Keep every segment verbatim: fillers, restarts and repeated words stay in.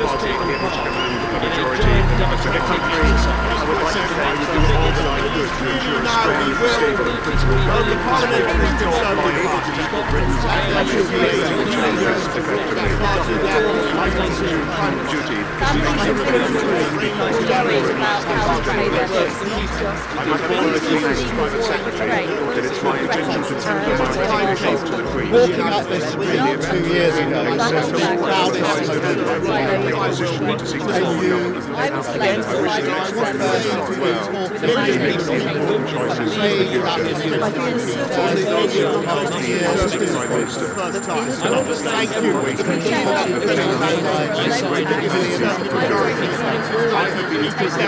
party able to command a majority of the country. I would like to thank you for all that I could to ensure a strong, stable and principled government. I'm able to tackle Britain's economic challenges effectively. My constitutional duty is to I must formally thank the Private Secretary that it's my intention to tender my resignation to the Queen. Walking up this street two years ago, the proudest opposition to seek to form a government. I wish to express my farewell to the makes these important choices for the future. Prime Minister, thank you for I have been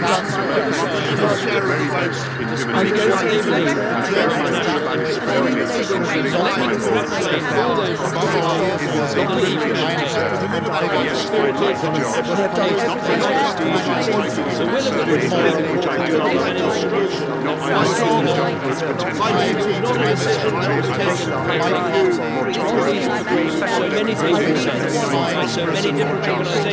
very close in human rights. About its priorities and my thoughts. Above all, it will take the yes, I'd like the job. Not for its prestige, which I do not like to struggle. Not I like the job for its potential. To make this country a better, more tolerant, free, so many things by so many different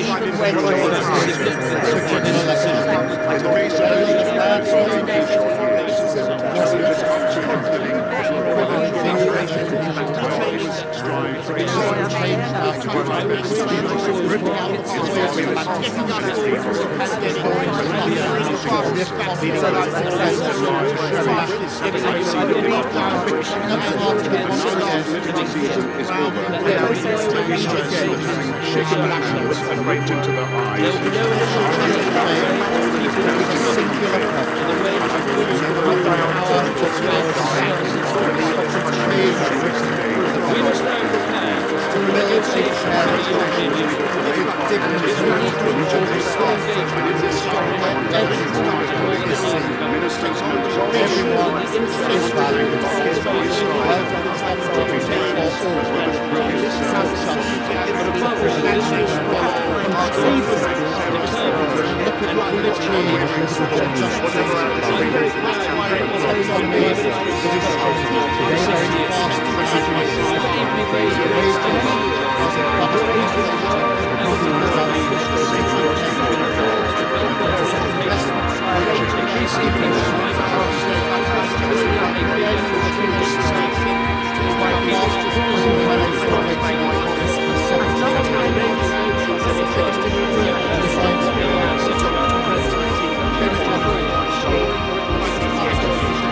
and raped into their eyes. Thank you.